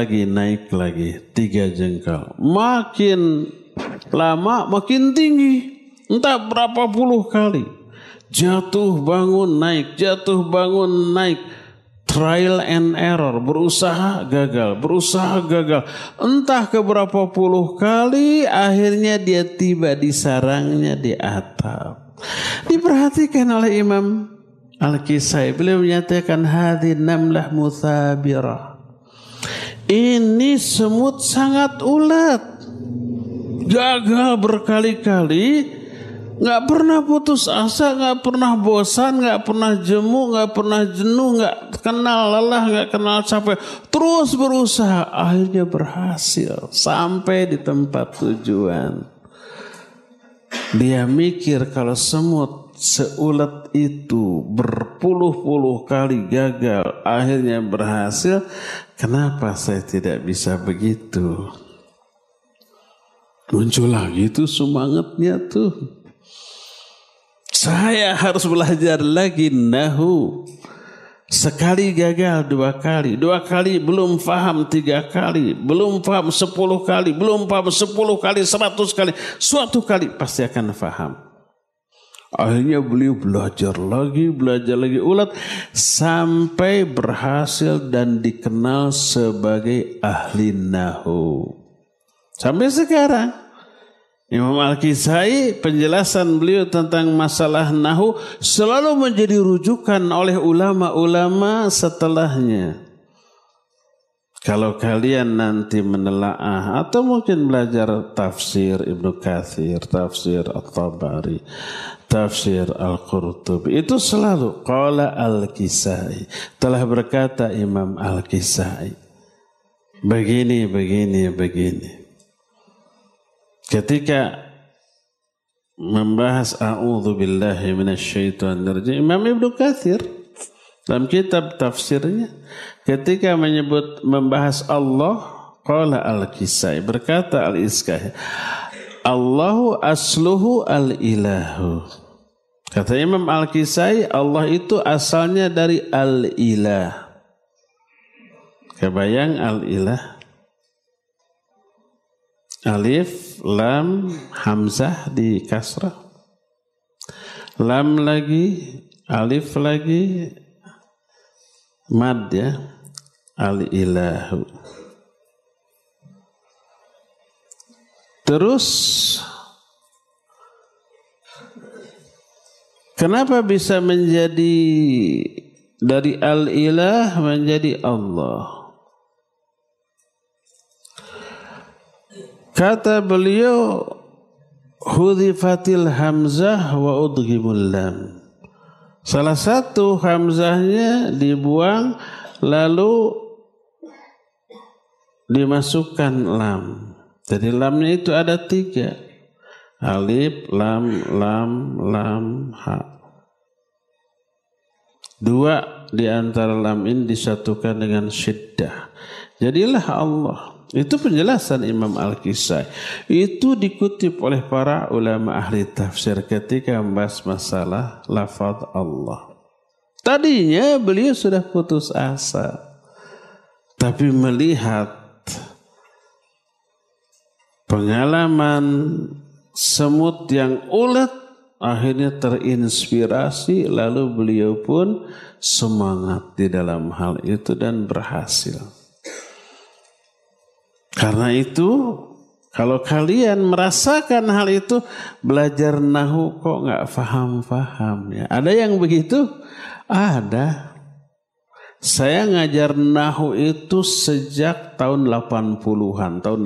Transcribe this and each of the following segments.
lagi, naik lagi 3 jengkal. Makin lama makin tinggi, entah berapa puluh kali. Jatuh bangun naik, jatuh bangun naik. Trial and error, berusaha gagal, entah keberapa puluh kali, akhirnya dia tiba di sarangnya di atap. Diperhatikan oleh Imam Al-Kisai, beliau menyatakan hadhi namlah muthabirah. Ini semut sangat ulet, gagal berkali-kali. Gak pernah putus asa, gak pernah bosan, gak pernah jemu, gak pernah jenuh, gak kenal lelah, gak kenal capek. Terus berusaha, akhirnya berhasil sampai di tempat tujuan. Dia mikir kalau semut seulet itu berpuluh-puluh kali gagal, akhirnya berhasil. Kenapa saya tidak bisa begitu? Muncul lagi tuh semangatnya tuh. Saya harus belajar lagi nahu. Sekali gagal 2 kali, 2 kali belum paham 3 kali, belum paham 10 kali, belum paham 10 kali, 100 kali, suatu kali pasti akan paham. Akhirnya beliau belajar lagi ulat sampai berhasil dan dikenal sebagai ahli nahu. Sampai sekarang Imam Al-Kisai, penjelasan beliau tentang masalah nahu selalu menjadi rujukan oleh ulama-ulama setelahnya. Kalau kalian nanti menelaah atau mungkin belajar tafsir Ibnu Katsir, tafsir At-Tabari, tafsir Al-Qurtubi, itu selalu qala Al-Kisai, telah berkata Imam Al-Kisai. Begini. Ketika membahas a'udzubillahi minasyaitonir rajim, Imam Ibnu Katsir dalam kitab tafsirnya ketika membahas Allah, qala Al-Kisai, berkata Al-Iskah, Allahu asluhu al-ilahu. Kata Imam Al-Kisai, Allah itu asalnya dari al-ilah. Kebayang al-ilah? Alif, lam, hamzah di kasrah. Lam lagi, alif lagi, mad ya. Al-ilahu. Terus kenapa bisa menjadi dari al-ilah menjadi Allah? Kata beliau, hudhifatil hamzah wa udghimul lam. Salah satu hamzahnya dibuang lalu dimasukkan lam. Jadi lamnya itu ada 3. Alif, lam, ha. 2 di antara lam ini disatukan dengan syiddah. Jadilah Allah. Itu penjelasan Imam Al-Kisai. Itu dikutip oleh para ulama ahli tafsir ketika membahas masalah lafaz Allah. Tadinya beliau sudah putus asa, tapi melihat pengalaman semut yang ulet, akhirnya terinspirasi, lalu beliau pun semangat di dalam hal itu dan berhasil. Karena itu, kalau kalian merasakan hal itu, belajar nahu kok nggak paham ya. Ada yang begitu? Ada. Saya ngajar nahu itu sejak tahun 80-an, tahun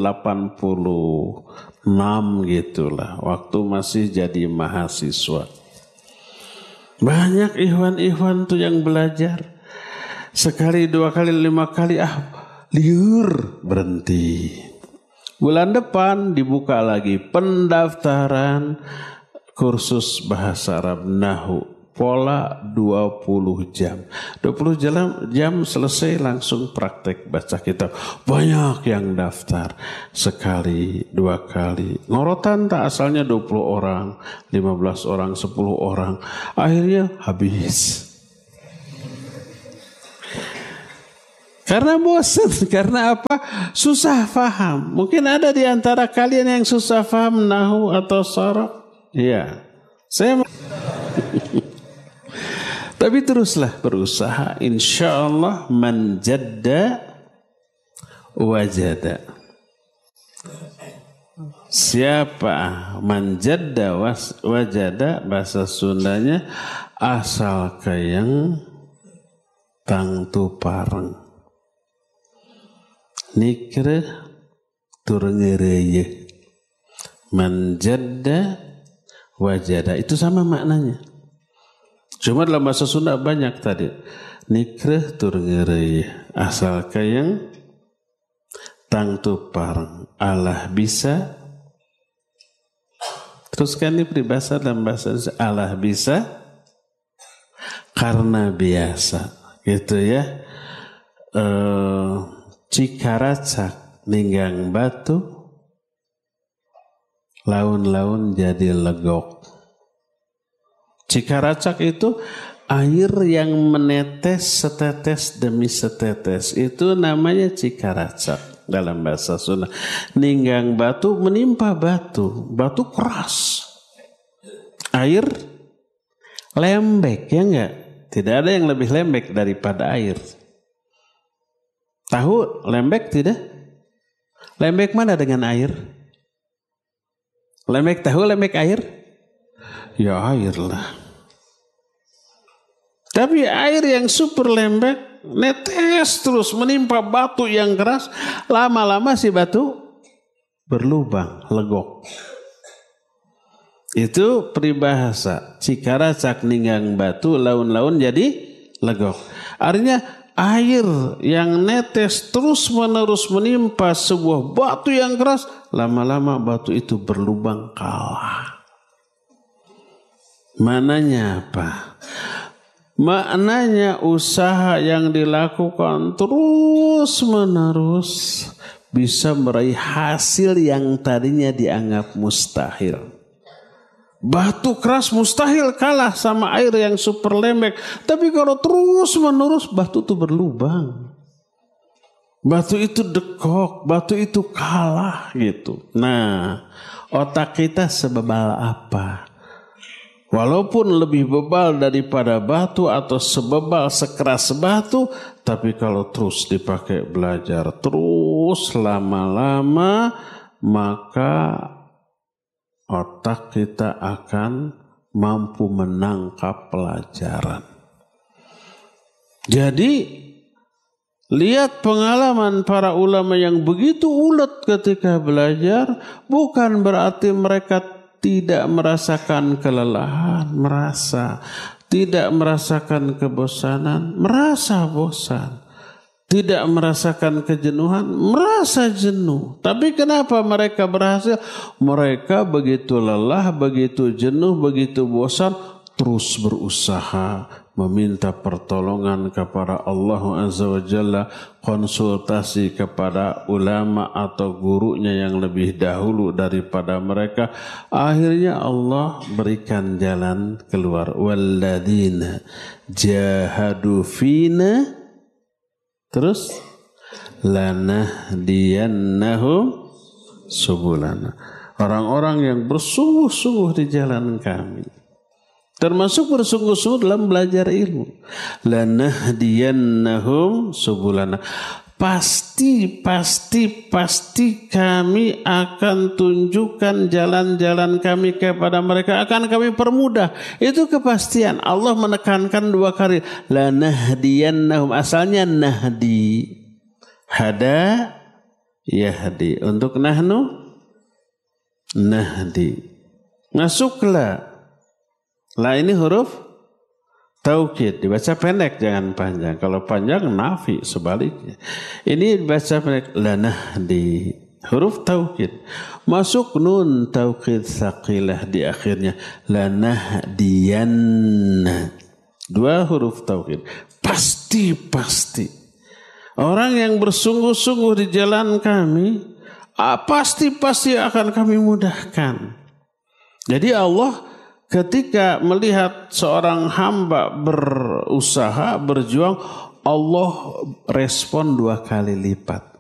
86 gitulah, waktu masih jadi mahasiswa. Banyak ikhwan-ikhwan tuh yang belajar. Sekali, 2 kali, 5 kali, liur, berhenti. Bulan depan dibuka lagi pendaftaran kursus bahasa Arab nahu, pola 20 jam. 20 jam selesai langsung praktek baca kitab. Banyak yang daftar. Sekali, 2 kali. Ngorotan tak asalnya 20 orang, 15 orang, 10 orang. Akhirnya habis. Karena bosan, karena apa? Susah faham. Mungkin ada di antara kalian yang susah faham nahu atau sharaf. Iya. Tapi teruslah berusaha. Insyaallah man jadda wajada. Siapa man jadda wajada, bahasa Sundanya asal kayang tangtu pareng. Nikre tur ngeureuy. Man jadda wajada itu sama maknanya. Cuma dalam bahasa Sunda banyak tadi. Nikre tur ngeureuy asal kayang tangtu pareng. Allah bisa. Terus kan ini peribahasa dalam bahasa Indonesia, Allah bisa karena biasa. Gitu ya. Cikaracak ninggang batu, laun-laun jadi legok. Cikaracak itu air yang menetes setetes demi setetes. Itu namanya cikaracak dalam bahasa Sunda. Ninggang batu menimpa batu, batu keras. Air lembek, ya enggak? Tidak ada yang lebih lembek daripada air. Tahu lembek tidak? Lembek mana dengan air? Lembek tahu, lembek air? Ya air lah. Tapi air yang super lembek, netes terus menimpa batu yang keras, lama-lama si batu berlubang, legok. Itu peribahasa. Cikaracak ninggang batu, laun-laun jadi legok. Artinya air yang netes terus menerus menimpa sebuah batu yang keras, lama-lama batu itu berlubang kalah. Maknanya apa? Maknanya usaha yang dilakukan terus menerus bisa meraih hasil yang tadinya dianggap mustahil. Batu keras mustahil kalah sama air yang super lembek. Tapi kalau terus menerus batu itu berlubang. Batu itu dekok, batu itu kalah gitu. Nah, otak kita sebebal apa? Walaupun lebih bebal daripada batu atau sebebal sekeras batu, tapi kalau terus dipakai belajar terus lama-lama, maka otak kita akan mampu menangkap pelajaran. Jadi lihat pengalaman para ulama yang begitu ulet ketika belajar, bukan berarti mereka tidak merasakan kelelahan, tidak merasakan kebosanan, merasa bosan. Tidak merasakan kejenuhan, merasa jenuh. Tapi kenapa mereka berhasil? Mereka begitu lelah, begitu jenuh, begitu bosan, terus berusaha meminta pertolongan kepada Allah Azza wa Jalla, konsultasi kepada ulama atau gurunya yang lebih dahulu daripada mereka. Akhirnya Allah berikan jalan keluar. Walladzina jahadu fina, terus lanahdiyannahum subulana. Orang-orang yang bersungguh-sungguh di jalan kami. Termasuk bersungguh-sungguh dalam belajar ilmu. Lanahdiyannahum subulana. Pasti kami akan tunjukkan jalan-jalan kami kepada mereka. Akan kami permudah. Itu kepastian. Allah menekankan dua kali. Lanahdiyannahum. Asalnya nahdi. Hada yahdi. Untuk nahnu nahdi. Masuklah. Lah ini huruf taukid, dibaca pendek jangan panjang. Kalau panjang nafi, sebaliknya. Ini dibaca pendek, lanahdi, huruf taukid. Masuk nun taukid saqilah di akhirnya, lanahdiyanna. Dua huruf taukid. Pasti. Orang yang bersungguh-sungguh di jalan kami, pasti akan kami mudahkan. Jadi Allah ketika melihat seorang hamba berusaha, berjuang, Allah respon 2 kali lipat.